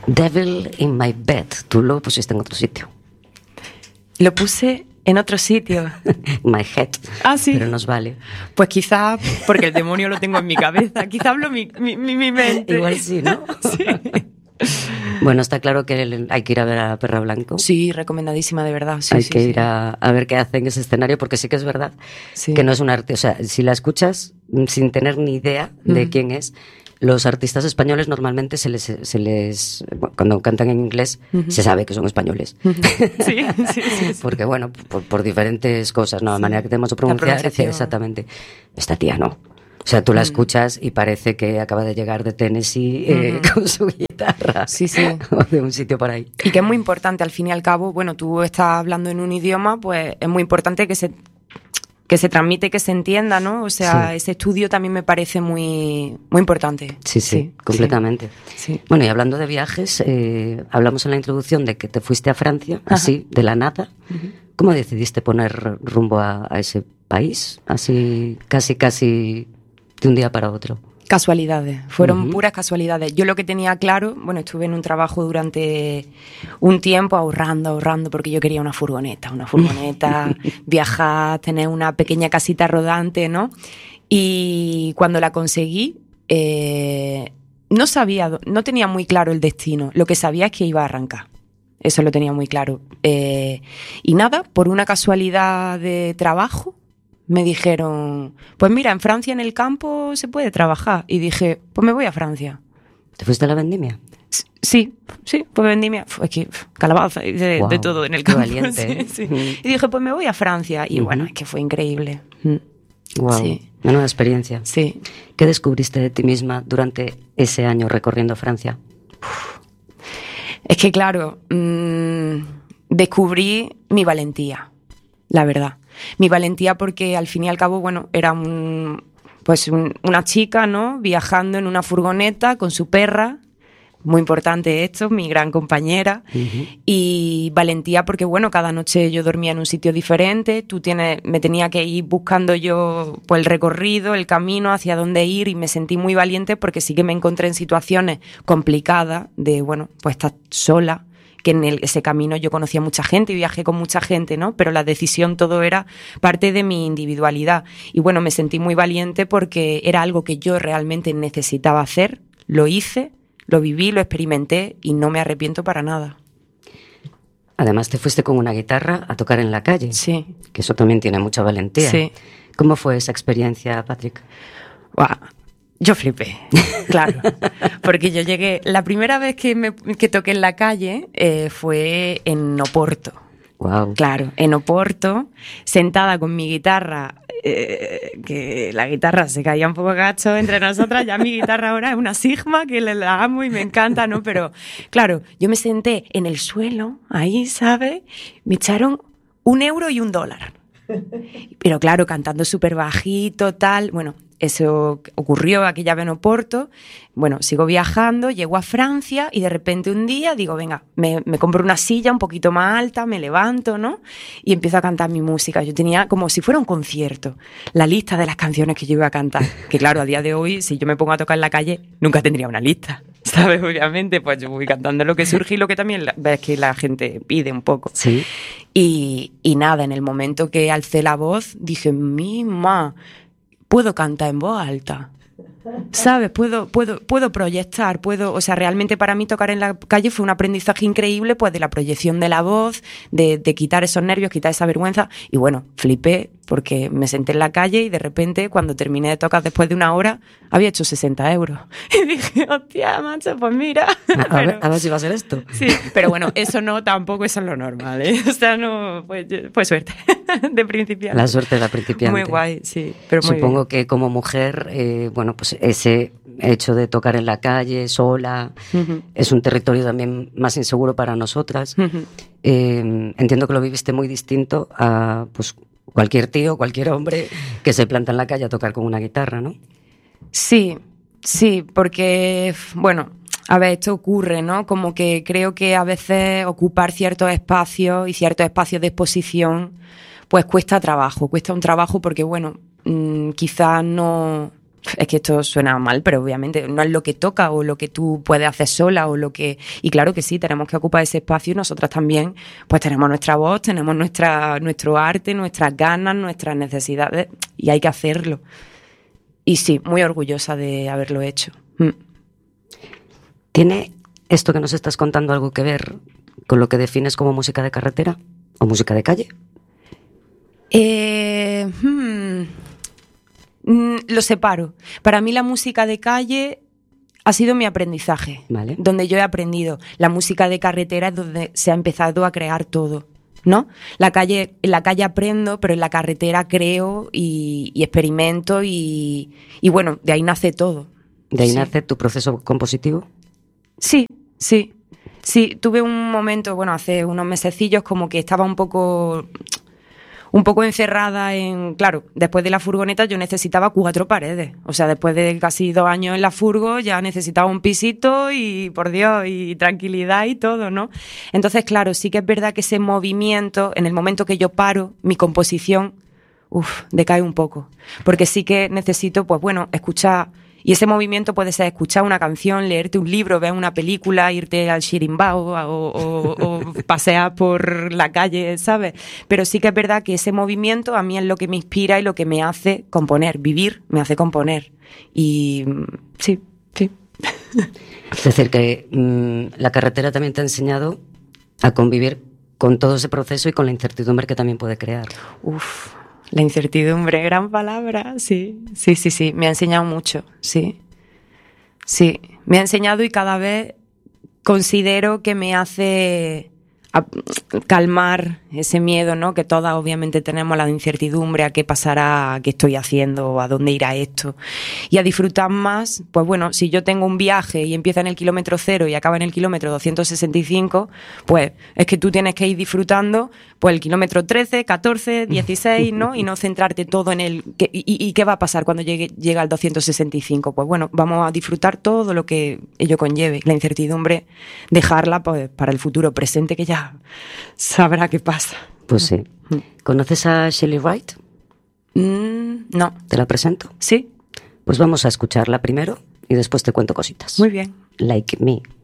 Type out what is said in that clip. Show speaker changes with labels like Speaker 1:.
Speaker 1: Devil in my bed. Tú lo pusiste en otro sitio.
Speaker 2: Lo puse en otro sitio.
Speaker 1: My head.
Speaker 2: Ah, sí.
Speaker 1: Pero nos vale.
Speaker 2: Pues quizá porque el demonio lo tengo en mi cabeza. Quizá hablo mi mente.
Speaker 1: Igual sí, ¿no?
Speaker 2: Sí.
Speaker 1: Bueno, está claro que hay que ir a ver a Perro Blanco.
Speaker 2: Sí, recomendadísima, de verdad. Sí,
Speaker 1: hay
Speaker 2: sí,
Speaker 1: que
Speaker 2: sí.
Speaker 1: ir a ver qué hace en ese escenario, porque sí que es verdad que no es un arte. O sea, si la escuchas sin tener ni idea de quién es, los artistas españoles normalmente se les cuando cantan en inglés, se sabe que son españoles.
Speaker 2: Sí.
Speaker 1: Porque, bueno, por diferentes cosas, ¿no? La manera que tenemos de pronunciar, exactamente. Esta tía no. O sea, tú la escuchas y parece que acaba de llegar de Tennessee con su guitarra.
Speaker 2: Sí, sí.
Speaker 1: O de un sitio por ahí.
Speaker 2: Y que es muy importante, al fin y al cabo, bueno, tú estás hablando en un idioma, pues es muy importante que se transmite, que se entienda, ¿no? O sea, ese estudio también me parece muy, muy importante.
Speaker 1: Sí, completamente.
Speaker 2: Sí.
Speaker 1: Bueno, y hablando de viajes, hablamos en la introducción de que te fuiste a Francia, así, de la nada. ¿Cómo decidiste poner rumbo a ese país? Así, casi de un día para otro.
Speaker 2: Casualidades, fueron puras casualidades. Yo lo que tenía claro, bueno, estuve en un trabajo durante un tiempo ahorrando, porque yo quería una furgoneta, viajar, tener una pequeña casita rodante, ¿no? Y cuando la conseguí, no tenía muy claro el destino. Lo que sabía es que iba a arrancar. Eso lo tenía muy claro. Y nada, por una casualidad de trabajo, me dijeron, pues mira, en Francia en el campo se puede trabajar. Y dije, pues me voy a Francia.
Speaker 1: ¿Te fuiste a la vendimia?
Speaker 2: Sí, pues vendimia. Es que calabaza, de todo en el campo.
Speaker 1: Valiente,
Speaker 2: sí. Y dije, pues me voy a Francia. Y bueno, es que fue increíble.
Speaker 1: Wow, sí. Una nueva experiencia.
Speaker 2: Sí.
Speaker 1: ¿Qué descubriste de ti misma durante ese año recorriendo Francia?
Speaker 2: Es que claro, descubrí mi valentía, la verdad. Mi valentía porque al fin y al cabo, bueno, era una chica, ¿no? Viajando en una furgoneta con su perra. Muy importante esto, mi gran compañera. Y valentía porque, bueno, cada noche yo dormía en un sitio diferente. Me tenía que ir buscando yo pues, el recorrido, el camino, hacia dónde ir, y me sentí muy valiente porque sí que me encontré en situaciones complicadas de, bueno, pues estar sola, que en ese camino yo conocía mucha gente y viajé con mucha gente, ¿no? Pero la decisión, todo era parte de mi individualidad. Y bueno, me sentí muy valiente porque era algo que yo realmente necesitaba hacer, lo hice, lo viví, lo experimenté y no me arrepiento para nada.
Speaker 1: Además te fuiste con una guitarra a tocar en la calle.
Speaker 2: Sí.
Speaker 1: Que eso también tiene mucha valentía.
Speaker 2: Sí.
Speaker 1: ¿Cómo fue esa experiencia, Patrick?
Speaker 2: Yo flipé, claro, porque yo llegué, la primera vez que toqué en la calle fue en Oporto.
Speaker 1: Wow.
Speaker 2: Claro, en Oporto, sentada con mi guitarra, que la guitarra se caía un poco gacho entre nosotras, ya mi guitarra ahora es una Sigma, que la amo y me encanta, ¿no? Pero claro, yo me senté en el suelo, ahí, ¿sabes? Me echaron €1 y $1. Pero claro, cantando súper bajito, tal, bueno... Eso ocurrió aquella vez en Oporto. Bueno, sigo viajando, llego a Francia y de repente un día digo, venga, me compro una silla un poquito más alta, me levanto, ¿no? Y empiezo a cantar mi música. Yo tenía como si fuera un concierto, la lista de las canciones que yo iba a cantar. Que claro, a día de hoy, si yo me pongo a tocar en la calle, nunca tendría una lista, ¿sabes? Obviamente, pues yo voy cantando lo que surge y lo que también ves que la gente pide un poco.
Speaker 1: Sí.
Speaker 2: Y nada, en el momento que alcé la voz, dije, mima, puedo cantar en voz alta, ¿sabes? Puedo proyectar, o sea, realmente para mí tocar en la calle fue un aprendizaje increíble, pues de la proyección de la voz, de quitar esos nervios, quitar esa vergüenza, y bueno, flipé porque me senté en la calle y de repente cuando terminé de tocar después de 1 hora había hecho 60 euros. Y dije, hostia, macho, pues mira.
Speaker 1: A ver si va a ser esto.
Speaker 2: Sí, pero bueno, eso es lo normal, ¿eh? O sea, no, pues suerte de principiante.
Speaker 1: La suerte de la principiante.
Speaker 2: Muy guay, sí, pero muy
Speaker 1: Supongo
Speaker 2: bien.
Speaker 1: que como mujer, bueno, pues ese hecho de tocar en la calle, sola, es un territorio también más inseguro para nosotras. Entiendo que lo viviste muy distinto a, pues, cualquier tío, cualquier hombre que se planta en la calle a tocar con una guitarra, ¿no?
Speaker 2: Sí, porque, bueno, a ver, esto ocurre, ¿no? Como que creo que a veces ocupar ciertos espacios y ciertos espacios de exposición, pues cuesta un trabajo porque, bueno, quizás no es que esto suena mal, pero obviamente no es lo que toca o lo que tú puedes hacer sola o lo que... Y claro que sí, tenemos que ocupar ese espacio y nosotras también pues tenemos nuestra voz, tenemos nuestro arte, nuestras ganas, nuestras necesidades y hay que hacerlo. Y sí, muy orgullosa de haberlo hecho.
Speaker 1: ¿Tiene esto que nos estás contando algo que ver con lo que defines como música de carretera o música de calle?
Speaker 2: Lo separo. Para mí la música de calle ha sido mi aprendizaje,
Speaker 1: vale,
Speaker 2: donde yo he aprendido. La música de carretera es donde se ha empezado a crear todo, ¿no? En la calle aprendo, pero en la carretera creo y experimento y bueno, de ahí nace todo.
Speaker 1: ¿De ahí nace tu proceso compositivo?
Speaker 2: Sí. Tuve un momento, bueno, hace unos mesecillos como que estaba un poco encerrada claro, después de la furgoneta yo necesitaba 4 paredes. O sea, después de casi 2 años en la furgo ya necesitaba un pisito y, por Dios, y tranquilidad y todo, ¿no? Entonces, claro, sí que es verdad que ese movimiento, en el momento que yo paro, mi composición, decae un poco. Porque sí que necesito, pues bueno, escuchar... Y ese movimiento puede ser escuchar una canción, leerte un libro, ver una película, irte al Shirimbao o pasear por la calle, ¿sabes? Pero sí que es verdad que ese movimiento a mí es lo que me inspira y lo que me hace componer. Vivir me hace componer. Y sí.
Speaker 1: Es decir, que la carretera también te ha enseñado a convivir con todo ese proceso y con la incertidumbre que también puede crear.
Speaker 2: La incertidumbre, gran palabra, sí. Me ha enseñado mucho, sí. Me ha enseñado y cada vez considero que me hace calmar ese miedo, ¿no? Que todas obviamente tenemos, la incertidumbre, a qué pasará, a qué estoy haciendo, a dónde irá esto. Y a disfrutar más, pues bueno, si yo tengo un viaje y empieza en el kilómetro 0 y acaba en el kilómetro 265, pues es que tú tienes que ir disfrutando pues el kilómetro 13, 14, 16, ¿no? Y no centrarte todo en ¿y qué va a pasar cuando llega al 265? Pues bueno, vamos a disfrutar todo lo que ello conlleve. La incertidumbre, dejarla pues para el futuro presente, que ya sabrá qué pasa.
Speaker 1: Pues sí. ¿Conoces a Shelley Wright?
Speaker 2: No.
Speaker 1: ¿Te la presento?
Speaker 2: Sí.
Speaker 1: Pues vamos a escucharla primero y después te cuento cositas.
Speaker 2: Muy bien.
Speaker 1: Like Me.